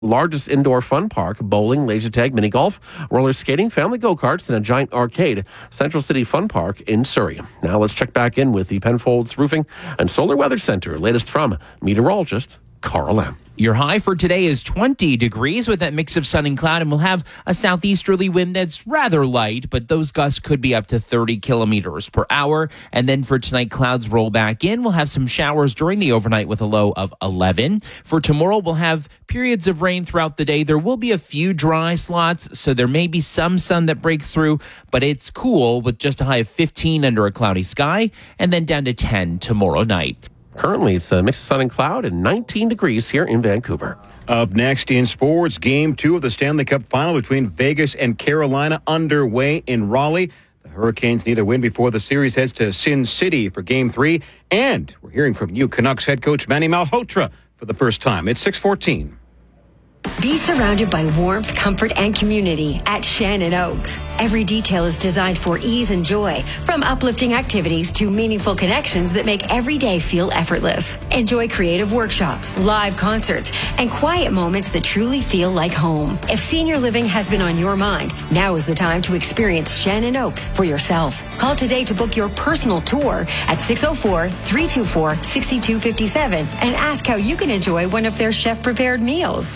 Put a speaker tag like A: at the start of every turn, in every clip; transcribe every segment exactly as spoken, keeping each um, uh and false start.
A: largest indoor fun park, bowling, laser tag, mini golf, roller skating, family go-karts, and a giant arcade. Central City Fun Park in Surrey. Now let's check back in with the Penfolds Roofing and Solar Weather Center. Latest from meteorologist Carl Lamb.
B: Your high for today is twenty degrees with that mix of sun and cloud, and we'll have a southeasterly wind that's rather light, but those gusts could be up to thirty kilometers per hour. And then for tonight, clouds roll back in. We'll have some showers during the overnight with a low of eleven. For tomorrow, we'll have periods of rain throughout the day. There will be a few dry slots, so there may be some sun that breaks through, but it's cool with just a high of fifteen under a cloudy sky, and then down to ten tomorrow night.
A: Currently, it's a mix of sun and cloud and nineteen degrees here in Vancouver.
C: Up next in sports, game two of the Stanley Cup final between Vegas and Carolina underway in Raleigh. The Hurricanes need a win before the series heads to Sin City for game three. And we're hearing from new Canucks head coach Manny Malhotra for the first time. It's six fourteen.
D: Be surrounded by warmth, comfort, and community at Shannon Oaks. Every detail is designed for ease and joy, from uplifting activities to meaningful connections that make every day feel effortless. Enjoy creative workshops, live concerts, and quiet moments that truly feel like home. If senior living has been on your mind, now is the time to experience Shannon Oaks for yourself. Call today to book your personal tour at six oh four, three two four, six two five seven and ask how you can enjoy one of their chef-prepared meals.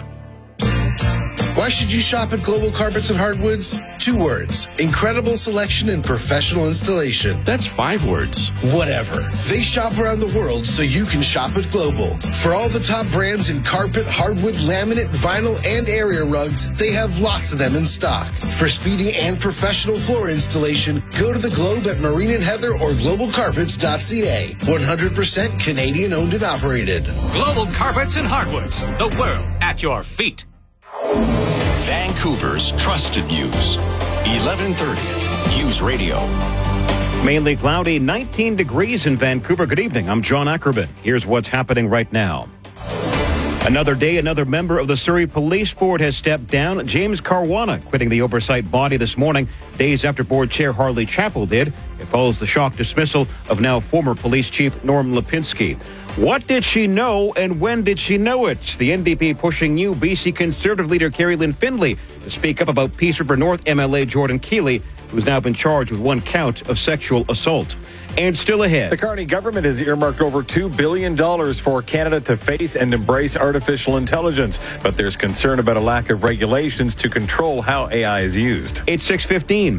E: Why should you shop at Global Carpets and Hardwoods? Two words. Incredible selection and professional installation.
F: That's five words.
E: Whatever. They shop around the world so you can shop at Global. For all the top brands in carpet, hardwood, laminate, vinyl, and area rugs, they have lots of them in stock. For speedy and professional floor installation, go to the Globe at Marine and Heather or global carpets dot c a. one hundred percent Canadian owned and operated.
F: Global Carpets and Hardwoods. The world at your feet.
G: Vancouver's trusted news. eleven thirty News Radio.
C: Mainly cloudy, nineteen degrees in Vancouver. Good evening. I'm John Ackerman. Here's what's happening right now. Another day, another member of the Surrey Police Board has stepped down. James Caruana quitting the oversight body this morning, days after board chair Harley Chappell did. It follows the shock dismissal of now former police chief Norm Lipinski. What did she know and when did she know it? The N D P pushing new B C Conservative leader Kerry Lynn Findlay to speak up about Peace River North M L A Jordan Keeley, who's now been charged with one count of sexual assault. And still ahead.
H: The Carney government has earmarked over two billion dollars for Canada to face and embrace artificial intelligence. But there's concern about a lack of regulations to control how A I is used.
C: It's six fifteen.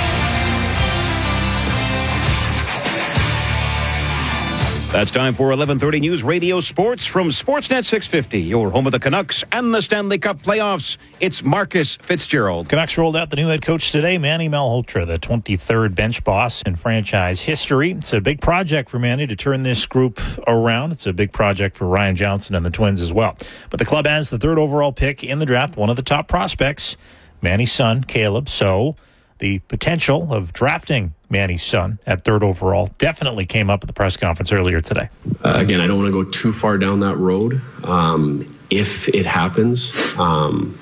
C: That's time for eleven thirty News Radio Sports from Sportsnet six fifty, your home of the Canucks and the Stanley Cup playoffs. It's Marcus Fitzgerald.
I: Canucks rolled out the new head coach today, Manny Malhotra, the twenty-third bench boss in franchise history. It's a big project for Manny to turn this group around. It's a big project for Ryan Johnson and the Twins as well. But the club has the third overall pick in the draft, one of the top prospects, Manny's son, Caleb. So the potential of drafting Manny's son at third overall definitely came up at the press conference earlier today.
J: Uh, again, I don't want to go too far down that road. Um, if it happens, um,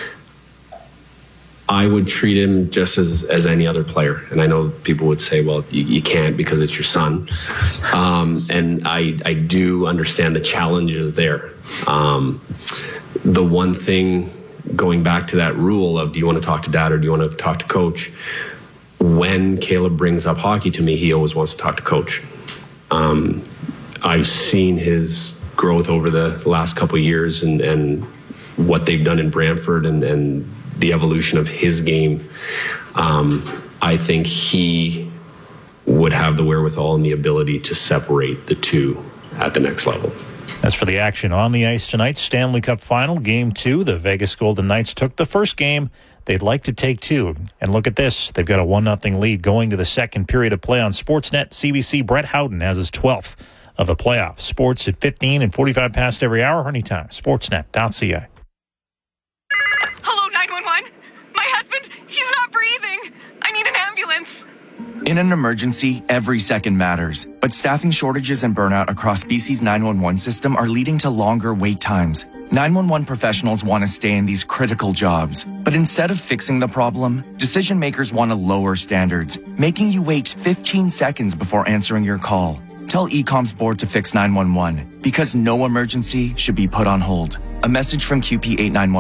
J: I would treat him just as, as any other player. And I know people would say, well, you, you can't because it's your son. Um, and I, I do understand the challenges there. Um, the one thing, going back to that rule of do you want to talk to dad or do you want to talk to coach? When Caleb brings up hockey to me, he always wants to talk to coach. Um, I've seen his growth over the last couple of years and, and what they've done in Brantford and, and the evolution of his game. Um, I think he would have the wherewithal and the ability to separate the two at the next level.
I: As for the action on the ice tonight, Stanley Cup Final, Game two. The Vegas Golden Knights took the first game. They'd like to take two. And look at this. They've got a one nothing lead going to the second period of play on Sportsnet. C B C Brett Howden has his twelfth of the playoffs. Sports at fifteen and forty-five past every hour, anytime. Sportsnet dot c a.
K: Hello, nine one one. My husband, he's not breathing. I need an ambulance.
L: In an emergency, every second matters. But staffing shortages and burnout across B C's nine one one system are leading to longer wait times. nine one one professionals want to stay in these critical jobs. But instead of fixing the problem, decision makers want to lower standards, making you wait fifteen seconds before answering your call. Tell E COM's board to fix nine one one, because no emergency should be put on hold. A message from Q P eight nine one.